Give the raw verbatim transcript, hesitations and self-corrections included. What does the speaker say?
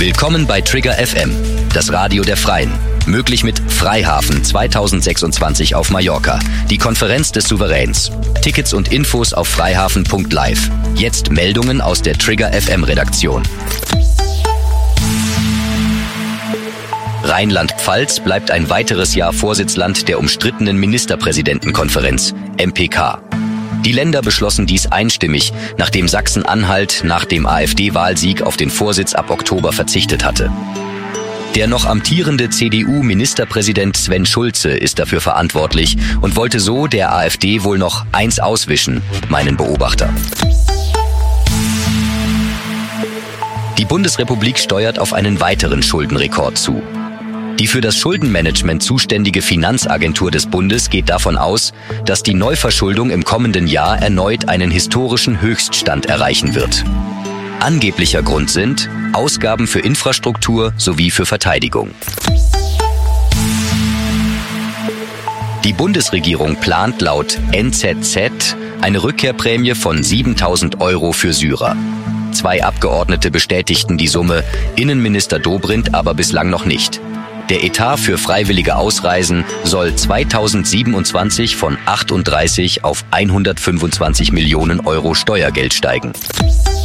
Willkommen bei Trigger F M, das Radio der Freien. Möglich mit Freihafen zweitausendsechsundzwanzig auf Mallorca, die Konferenz des Souveräns. Tickets und Infos auf freihafen punkt live. Jetzt Meldungen aus der Trigger F M Redaktion. Rheinland-Pfalz bleibt ein weiteres Jahr Vorsitzland der umstrittenen Ministerpräsidentenkonferenz, M P K. Die Länder beschlossen dies einstimmig, nachdem Sachsen-Anhalt nach dem AfD-Wahlsieg auf den Vorsitz ab Oktober verzichtet hatte. Der noch amtierende C D U-Ministerpräsident Sven Schulze ist dafür verantwortlich und wollte so der AfD wohl noch eins auswischen, meinen Beobachter. Die Bundesrepublik steuert auf einen weiteren Schuldenrekord zu. Die für das Schuldenmanagement zuständige Finanzagentur des Bundes geht davon aus, dass die Neuverschuldung im kommenden Jahr erneut einen historischen Höchststand erreichen wird. Angeblicher Grund sind Ausgaben für Infrastruktur sowie für Verteidigung. Die Bundesregierung plant laut N Z Z eine Rückkehrprämie von siebentausend Euro für Syrer. Zwei Abgeordnete bestätigten die Summe, Innenminister Dobrindt aber bislang noch nicht. Der Etat für freiwillige Ausreisen soll zweitausendsiebenundzwanzig von achtunddreißig auf hundertfünfundzwanzig Millionen Euro Steuergeld steigen.